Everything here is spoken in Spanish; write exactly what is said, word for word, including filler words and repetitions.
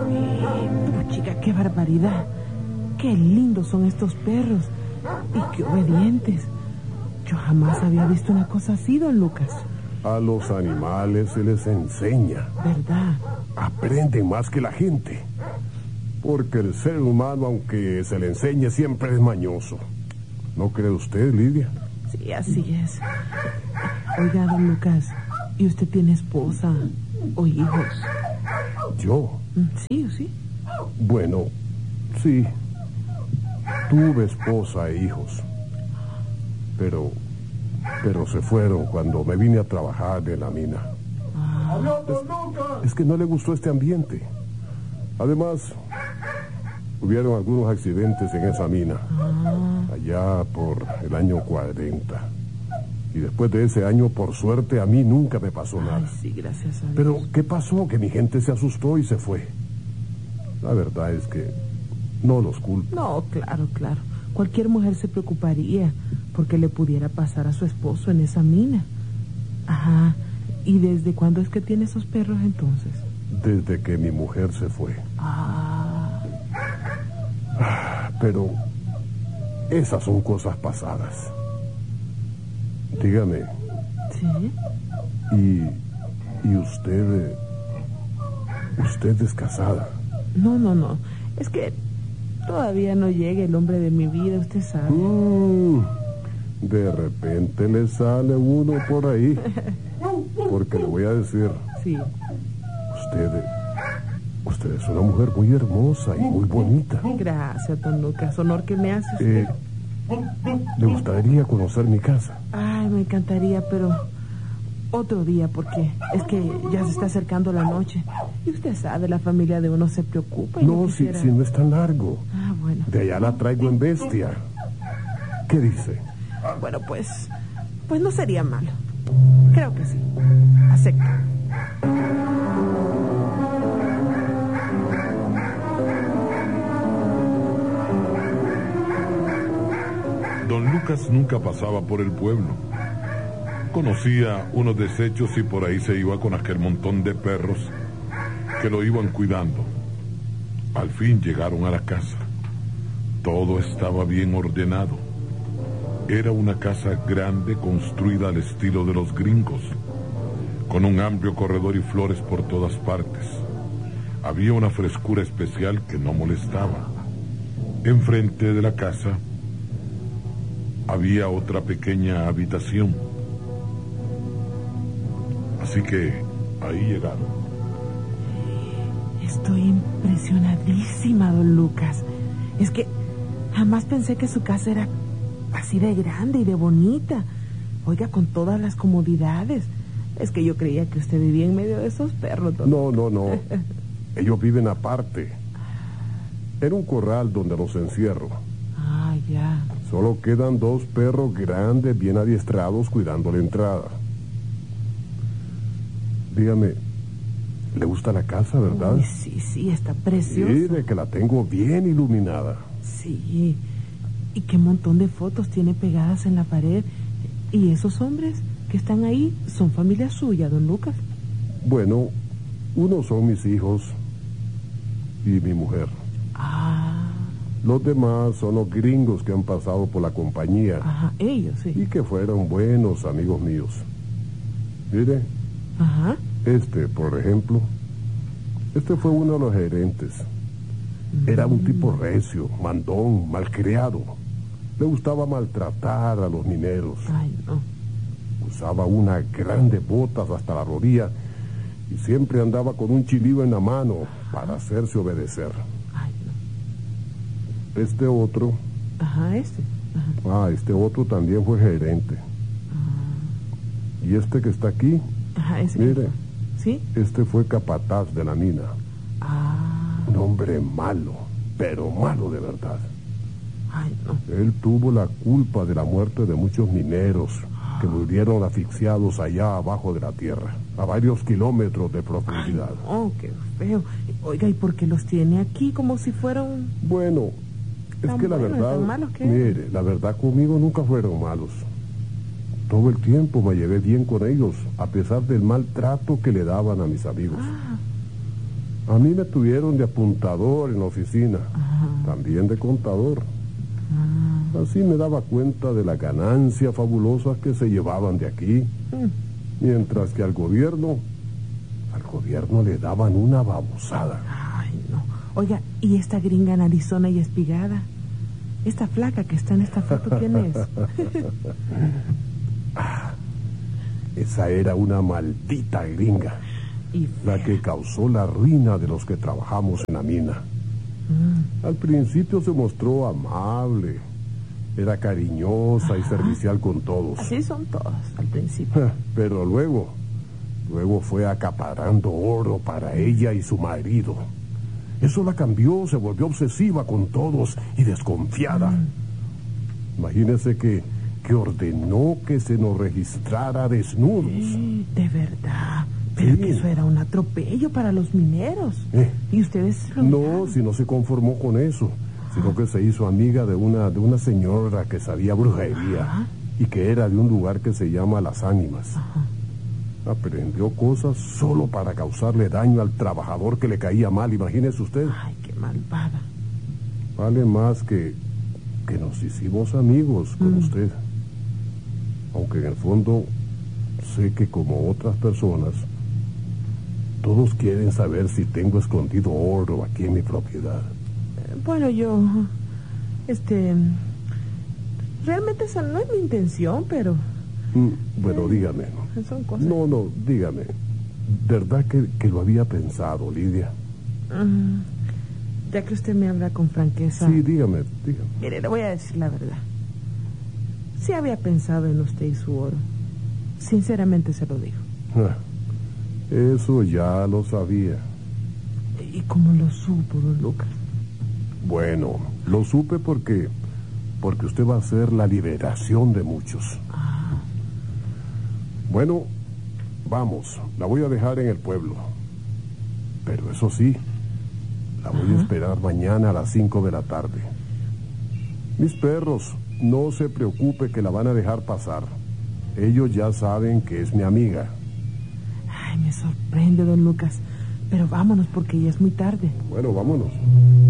Pero chica, qué barbaridad. Qué lindos son estos perros. Y qué obedientes. Yo jamás había visto una cosa así, don Lucas. A los animales se les enseña. ¿Verdad? Aprenden más que la gente. Porque el ser humano, aunque se le enseñe, siempre es mañoso. ¿No cree usted, Lidia? Sí, así es. Oiga, don Lucas, ¿y usted tiene esposa o hijos? ¿Yo? Sí, sí. Bueno, sí. Tuve esposa e hijos. Pero... Pero se fueron cuando me vine a trabajar en la mina. Ah. Es, es que no le gustó este ambiente. Además, hubieron algunos accidentes en esa mina. Ah. Allá por el año cuarenta. Y después de ese año, por suerte, a mí nunca me pasó nada. Ay, sí, gracias a Dios. Pero, ¿qué pasó? Que mi gente se asustó y se fue. La verdad es que no los culpo. No, claro, claro. Cualquier mujer se preocuparía porque le pudiera pasar a su esposo en esa mina. Ajá. ¿Y desde cuándo es que tiene esos perros entonces? Desde que mi mujer se fue. Ah. Ah, pero esas son cosas pasadas. Dígame. ¿Sí? ¿Y, y usted... usted es casada? No, no, no. Es que todavía no llega el hombre de mi vida, usted sabe. Mm, de repente le sale uno por ahí. Porque le voy a decir... Sí. Usted... Usted es una mujer muy hermosa y muy bonita. Gracias, don Lucas. Honor que me hace usted. Eh, ¿Le gustaría conocer mi casa? Ay, me encantaría, pero otro día, porque es que ya se está acercando la noche. Y usted sabe, la familia de uno se preocupa. Y No, no si, quisiera... si no es tan largo. Ah, bueno. De allá la traigo en bestia. ¿Qué dice? Bueno, pues... Pues no sería malo. Creo que sí. Acepto. Don Lucas nunca pasaba por el pueblo. Conocía unos desechos y por ahí se iba con aquel montón de perros que lo iban cuidando. Al fin llegaron a la casa. Todo estaba bien ordenado. Era una casa grande construida al estilo de los gringos, con un amplio corredor y flores por todas partes. Había una frescura especial que no molestaba. Enfrente de la casa había otra pequeña habitación. Así que ahí llegaron. Estoy impresionadísima, don Lucas. Es que jamás pensé que su casa era así de grande y de bonita. Oiga, con todas las comodidades. Es que yo creía que usted vivía en medio de esos perros, don. No, no, no. Ellos viven aparte. Era un corral donde los encierro. Ah, ya. Solo quedan dos perros grandes, bien adiestrados, cuidando la entrada. Dígame, ¿le gusta la casa, verdad? Uy, sí, sí, está preciosa. Mire que la tengo bien iluminada. Sí. Y qué montón de fotos tiene pegadas en la pared. ¿Y esos hombres que están ahí son familia suya, don Lucas? Bueno, unos son mis hijos y mi mujer. Ah. Los demás son los gringos que han pasado por la compañía. Ajá, ellos, sí. Y que fueron buenos amigos míos. Mire, Ajá. este, por ejemplo, este fue uno de los gerentes. Era un tipo recio, mandón, malcriado. Le gustaba maltratar a los mineros. Ay, no. Usaba unas grandes botas hasta la rodilla y siempre andaba con un chilillo en la mano para hacerse obedecer. Ay, no. Este otro... Ajá, este. Ajá. Ah, este otro también fue gerente. Ah. Y este que está aquí, Ajá, ese. mire, ¿Sí? este fue capataz de la mina. Ah. Un hombre malo, pero malo de verdad. Ay, no. Él tuvo la culpa de la muerte de muchos mineros que murieron asfixiados allá abajo de la tierra, a varios kilómetros de profundidad. Ay, no, qué feo. Oiga, ¿y por qué los tiene aquí como si fueran... Bueno, es Tan que la buenos, verdad, tan malos que mire, la verdad conmigo nunca fueron malos. Todo el tiempo me llevé bien con ellos, a pesar del maltrato que le daban a mis amigos. Ah. A mí me tuvieron de apuntador en la oficina, Ajá. también de contador. Ah. Así me daba cuenta de las ganancias fabulosas que se llevaban de aquí, Mm. mientras que al gobierno, al gobierno le daban una babosada. Ay, no. Oiga, ¿y esta gringa narizona y espigada? Esta flaca que está en esta foto, ¿quién es? Esa era una maldita gringa, Y la que causó la ruina de los que trabajamos en la mina. Mm. Al principio se mostró amable, era cariñosa y servicial con todos. Así son todos al principio. Pero luego, luego fue acaparando oro para ella y su marido. Eso la cambió, se volvió obsesiva con todos y desconfiada. Mm. Imagínese que, que ordenó que se nos registrara desnudos. Sí, de verdad. Pero Sí. que eso era un atropello para los mineros. Eh. Y ustedes lo No, dejaron. si no se conformó con eso, sino que se hizo amiga de una, de una señora que sabía brujería Ajá. y que era de un lugar que se llama Las Ánimas. Ajá. Aprendió cosas solo para causarle daño al trabajador que le caía mal, imagínese usted. Ay, qué malvada. Vale más que, que nos hicimos amigos con Mm. usted. Aunque en el fondo sé que como otras personas, todos quieren saber si tengo escondido oro aquí en mi propiedad. Eh, Bueno, yo... Este... Realmente esa no es mi intención, pero... Mm, Bueno, dígame. Son cosas... No, no, dígame. ¿Verdad que, que lo había pensado, Lidia? Mm, ya que usted me habla con franqueza... Sí, dígame, dígame. Mire, le voy a decir la verdad. Sí había pensado en usted y su oro. Sinceramente se lo digo. Ah, Eso ya lo sabía. ¿Y cómo lo supo, don Lucas? Bueno, lo supe porque porque usted va a ser la liberación de muchos. Ah, Bueno, vamos, la voy a dejar en el pueblo. Pero eso sí, la voy Ajá. a esperar mañana a las cinco de la tarde. Mis perros, no se preocupe que la van a dejar pasar. Ellos ya saben que es mi amiga. ay, me sorprende, don Lucas. Pero vámonos porque ya es muy tarde. Bueno, vámonos.